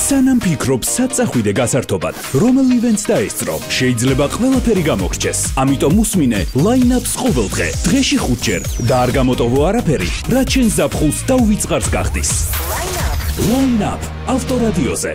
სანამ ფიქრობ საწახვიდე გასართობად, რომელ ივენტს დაესწრო, შეიძლება ყველაფერი გამოგრჩეს. ამიტომ უსმინე line-up-ს ყოველდღე, დღეში 5 ჯერ და არ გამოტოვო არაფერი, რაც შენ ზაფხულს და უვიწყარს გახდის. Line-up ავტორადიოზე.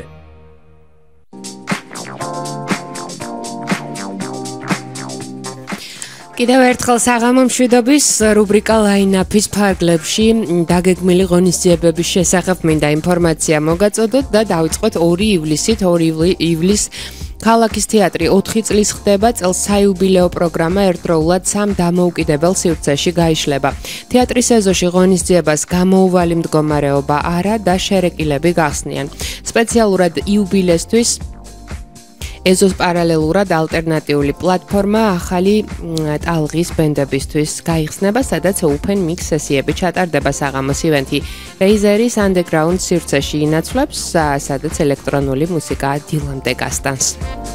კიდევ ერთხელ საღამო მშვიდობის რუბრიკა line-up-ის ფარგლებში დაგეგმილი ღონისძიებების შესახებ მინდა ინფორმაცია მოგაწოდოთ და დავიწყოთ 2 ივლისით, 2 ივლისს ქალაქის თეატრი 4 წლის ხდება წელს საიუბილეო პროგრამა ერთდროულად 3 დამოუკიდებელ სივრცეში გაიშლება. თეატრის ეზოში ღონისძიებას გამოუვალი მდგომარეობა არა და შერეკილები გახსნიან. სპეციალურად იუბილესთვის ეზოს პარალელურად ალტერნატიული პლატფორმა ახალი ტალღის ბენდებისთვის გაიხსნება, სადაც open mix სესიები ჩატარდება. საღამოს ივენთი Razer-ის Underground სივრცეში ინაცვლებს, სადაც ელექტრონული მუსიკა დილამდე გასტანს.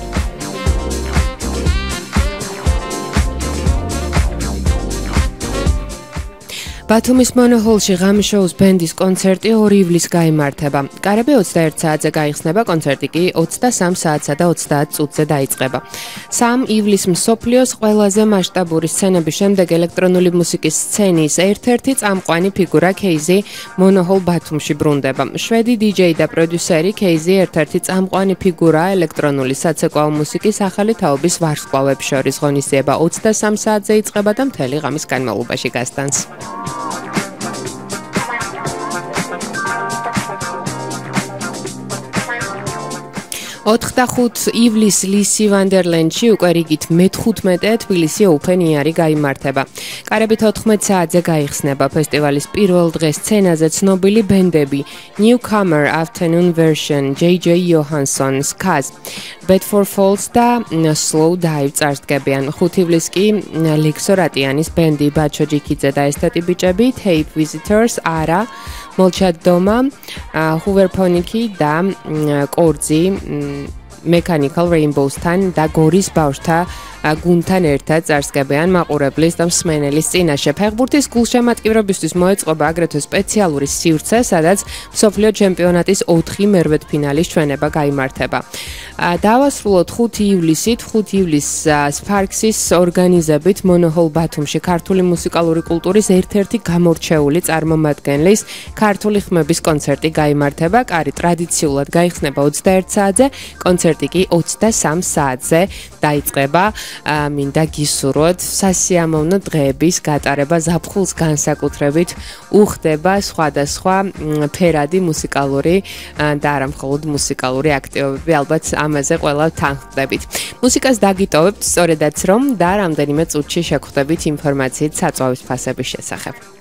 ბათუმის მონოჰოლში ღამიშოუს ბენდის კონცერტი 2 ივლისს გაიმართება. კარები 21 საათზე გაიხსნება, კონცერტი კი 23 საათსა და 30 წუთზე დაიწყება. 3 ივლისს მსოფლიოს ყველაზე მასშტაბური სცენების შემდეგ ელექტრონული მუსიკის სცენის ერთ-ერთი წამყვანი ფიგურა KZ მონოჰოლ ბათუმში ბრუნდება. შვედი DJ და პროდიუსერი KZ ერთ-ერთი წამყვანი ფიგურაა ელექტრონული საცეკვაო მუსიკის ახალი თაობის ვარსკვლავებს შორის. ღონისძიება 23 საათზე იწყება და მთელი ღამის განმავლობაში გასტანს. 4-5 ივლისს ლისი ვანდერლენდში უკვე რიგით მე-15 თბილისი open air-ი გაიმართება. კარები 14 საათზე გაიხსნება. ფესტივალის პირველ დღეს სცენაზე ცნობილი ბენდები Newcomer Afternoon Version, JJ Johansson, Skaz, Bedford Falls და Slow Dive წარსდგებიან. 5 ივლისს კი ლექსო რატიანის ბენდი ბაჩო ჯიქიძე და ესთეტი ბიჭები, Tape Visitors, არა Molchat Doma, Hooverphonic და კორძი Mechanical Rainbows-თან და გორის ბავშვთა გუნდთან ერთად წარსდგებიან მაყურებლის და მსმენელის წინაშე. ფეხბურთის გულშემატკივრებისთვის მოეწყობა აგრეთვე სპეციალური სივრცე, სადაც მსოფლიო ჩემპიონატის 4 მერვედფინალის ჩვენება გაიმართება. დავასრულოთ 5 ივლისით, 5 ივლისს Sparks-ის ორგანიზებით მონოჰოლ ბათუმში ქართული მუსიკალური კულტურის ერთ-ერთი გამორჩეული წარმომადგენლის ქართული ხმების კონცერტი გაიმართება. კარი ტრადიციულად გაიხსნება 21 საათზე, კონცერტი კი 23 საათზე დაიწყება. მინდა გისურვოთ სასიამოვნო დღეების გატარება ზაფხულს განსაკუთრებით უხდება სხვადასხვა ფერადი მუსიკალური და არა მხოლოდ მუსიკალური აქტივობები, ალბათ ამაზე ყველა თანხმდებით. მუსიკას დაგიტოვებთ სწორედაც რომ და რამდენიმე წუთში შეგხვდებით ინფორმაციით საწვავის ფასების შესახებ.